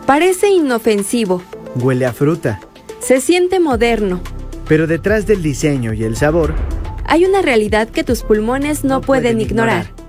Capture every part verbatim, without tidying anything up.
Parece inofensivo. Huele a fruta. Se siente moderno. Pero detrás del diseño y el sabor, hay una realidad que tus pulmones no, no pueden, pueden ignorar. ignorar.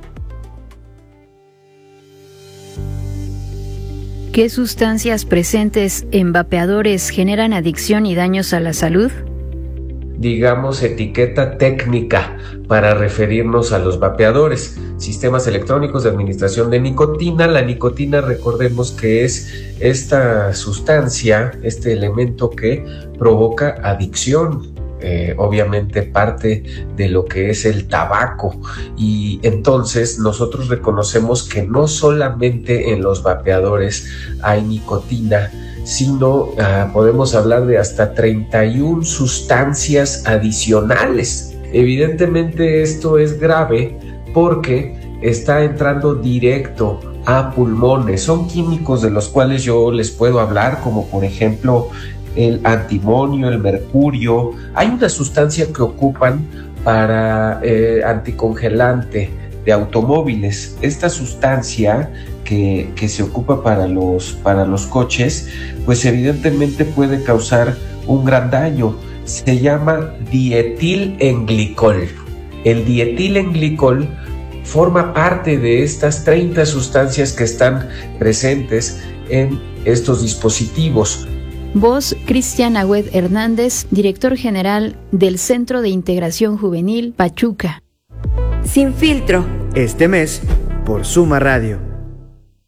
¿Qué sustancias presentes en vapeadores generan adicción y daños a la salud? Digamos, etiqueta técnica para referirnos a los vapeadores. Sistemas electrónicos de administración de nicotina. La nicotina, recordemos que es esta sustancia, este elemento que provoca adicción. Eh, obviamente parte de lo que es el tabaco, y entonces nosotros reconocemos que no solamente en los vapeadores hay nicotina, sino uh, podemos hablar de hasta treinta y una sustancias adicionales. Evidentemente esto es grave porque está entrando directo a pulmones. Son químicos de los cuales yo les puedo hablar, como por ejemplo el antimonio, el mercurio. Hay una sustancia que ocupan para eh, anticongelante de automóviles. Esta sustancia que, que se ocupa para los, para los coches, pues evidentemente puede causar un gran daño. Se llama dietilenglicol. El dietilenglicol forma parte de estas treinta sustancias que están presentes en estos dispositivos. Voz, Cristian Agüed Hernández, director general del Centro de Integración Juvenil Pachuca. Sin filtro. Este mes, por Suma Radio.